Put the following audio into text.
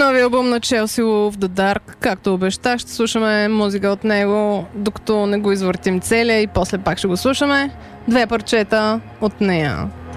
Новия албум на Chelsea Wolf, The Dark, както обещах, ще слушаме музика от него, докато не го извъртим целия и после пак ще го слушаме. 2 парчета от нея.